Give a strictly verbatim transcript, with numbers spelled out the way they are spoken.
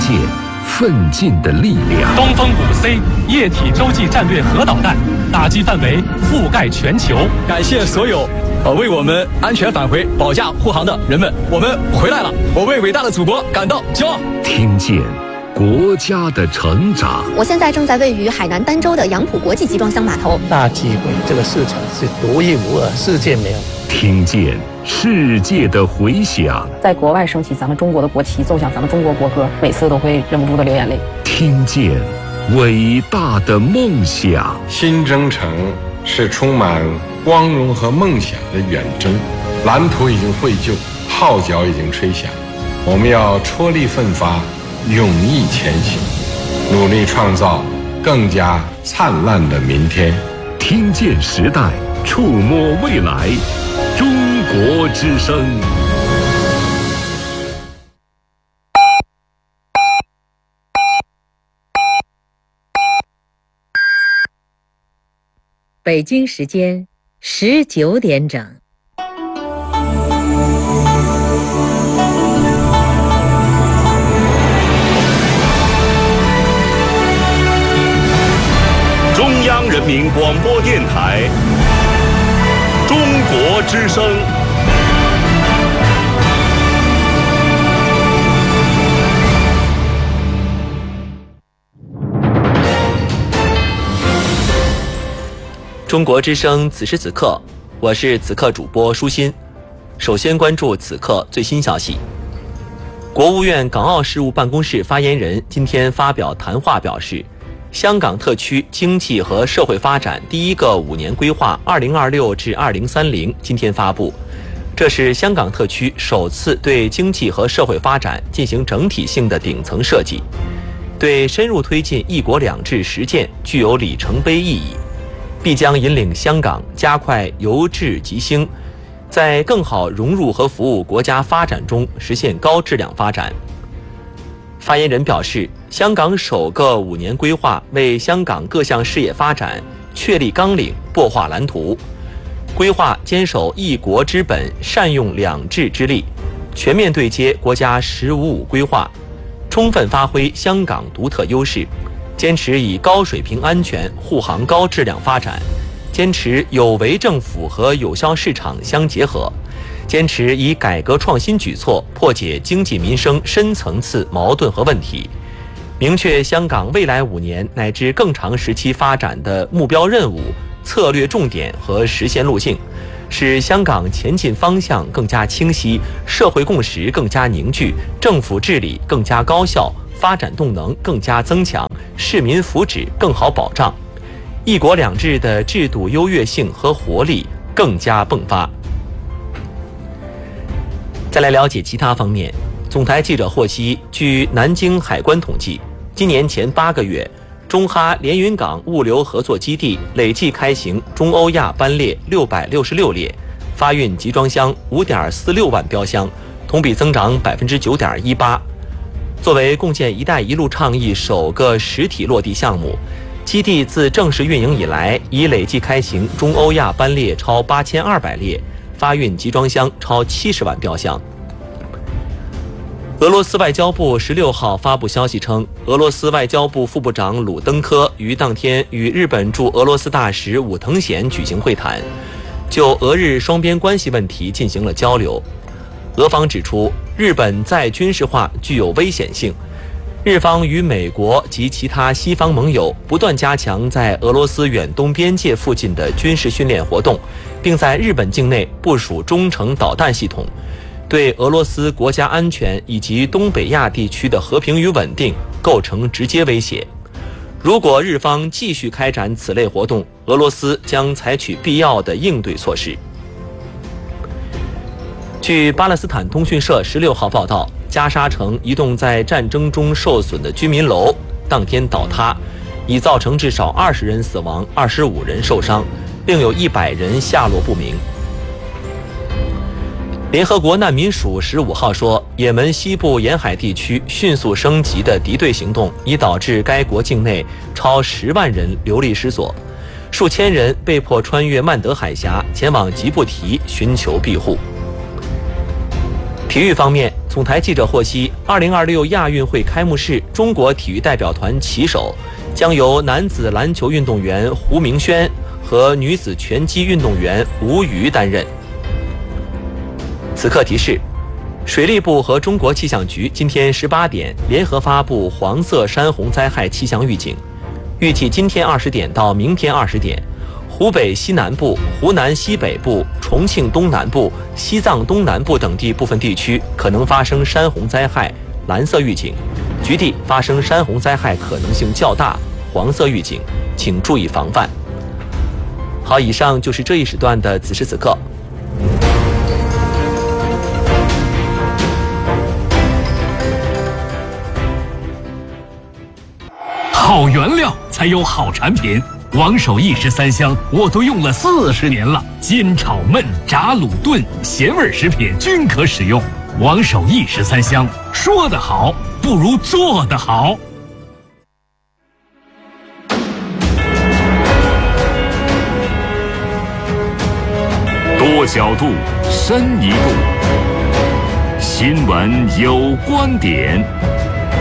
见奋进的力量。 东风五 C 液体洲际战略核导弹打击范围覆盖全球。 感谢所有呃为我们安全返回保驾护航的人们，我们回来了，我为伟大的祖国感到骄傲。 听见国家的成长。 我现在正在位于海南儋州的杨浦国际集装箱码头。 大机会，这个市场是独一无二，世界没有。 听见世界的回响， 在国外升起咱们中国的国旗，奏响咱们中国国歌，每次都会忍不住的流眼泪。 听见伟大的梦想。 新征程是充满光荣和梦想的远征，蓝图已经绘就，号角已经吹响，我们要踔厉奋发，勇毅前行，努力创造更加灿烂的明天。 听见时代，触摸未来，中国之声。 北京时间十九点整。 中央人民广播电台中国之声。 中国之声，此时此刻，我是此刻主播舒心。首先关注此刻最新消息。国务院港澳事务办公室发言人今天发表谈话表示，香港特区经济和社会发展第一个五年规划二零二六至二零三零今天发布，这是香港特区首次对经济和社会发展进行整体性的顶层设计，对深入推进一国两制实践具有里程碑意义，必将引领香港加快由治及兴，在更好融入和服务国家发展中实现高质量发展。发言人表示，香港首个五年规划为香港各项事业发展确立纲领、擘画蓝图，规划坚守一国之本，善用两制之力，全面对接国家十五五规划，充分发挥香港独特优势，坚持以高水平安全护航高质量发展，坚持有为政府和有效市场相结合，坚持以改革创新举措破解经济民生深层次矛盾和问题，明确香港未来五年乃至更长时期发展的目标任务、策略重点和实现路径，使香港前进方向更加清晰，社会共识更加凝聚，政府治理更加高效，发展动能更加增强，市民福祉更好保障，一国两制的制度优越性和活力更加迸发。再来了解其他方面，总台记者获悉，据南京海关统计，今年前八个月，中哈连云港物流合作基地累计开行中欧亚班列六百六十六列，发运集装箱五点四六万标箱，同比增长百分之九点一八。作为共建“一带一路”倡议首个实体落地项目，基地自正式运营以来，已累计开行中欧亚班列超八千二百列，发运集装箱超七十万标箱。俄罗斯外交部十六号发布消息称，俄罗斯外交部副部长鲁登科于当天与日本驻俄罗斯大使武藤贤举行会谈，就俄日双边关系问题进行了交流。俄方指出，日本再军事化具有危险性，日方与美国及其他西方盟友不断加强在俄罗斯远东边界附近的军事训练活动，并在日本境内部署中程导弹系统，对俄罗斯国家安全以及东北亚地区的和平与稳定构成直接威胁。如果日方继续开展此类活动，俄罗斯将采取必要的应对措施。据巴勒斯坦通讯社十六号报道，加沙城一栋在战争中受损的居民楼当天倒塌，已造成至少二十人死亡，二十五人受伤，另有一百人下落不明。联合国难民署十五号说，也门西部沿海地区迅速升级的敌对行动已导致该国境内超十万人流离失所，数千人被迫穿越曼德海峡前往吉布提寻求庇护。体育方面， 总台记者获悉，二零二六亚运会开幕式，中国体育代表团旗手将由男子篮球运动员胡明轩和女子拳击运动员吴瑜担任。此刻提示，水利部和中国气象局今天十八点联合发布黄色山洪灾害气象预警，预计今天二十点到明天二十点，湖北西南部、湖南西北部、重庆东南部、西藏东南部等地部分地区可能发生山洪灾害，蓝色预警；局地发生山洪灾害可能性较大，黄色预警，请注意防范。好，以上就是这一时段的此时此刻。 好原料才有好产品。王守义十三香我都用了四十年了，煎炒焖炸卤炖咸味食品均可使用。王守义十三香，说得好不如做得好。 多角度，深一步，新闻有观点。